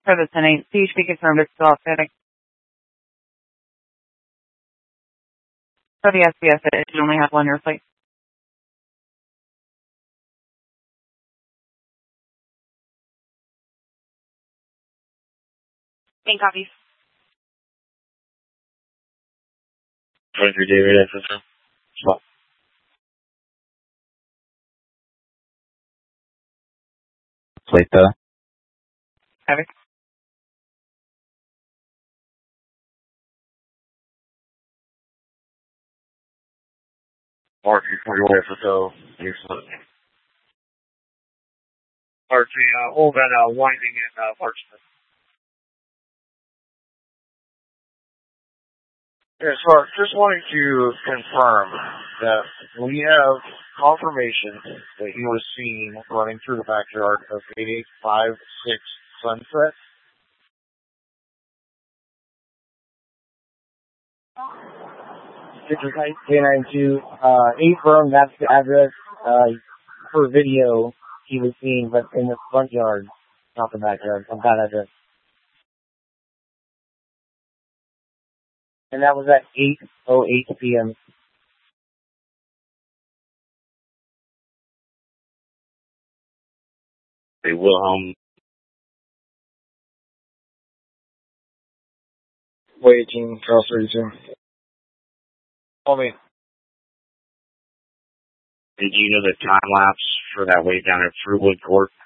For the 10-8, CHP confirmed it's still outstanding. For the SBS, it should only have one rear plate. Main copies. 23 David SSM. Spot. Plate the. Copy. RT41 SSO. Excellent. RT, all that winding and Parchment. Yeah, so just wanting to confirm that we have confirmation that he was seen running through the backyard of 8856 Sunset. K92, 8 firm, that's the address, for video he was seen, but in the front yard, not the backyard, of that address. And that was at 8:08 p.m. They Wilhelm. Way 18, Charles 32. Call me. Did you know the time lapse for that wave down at Fruitwood Court?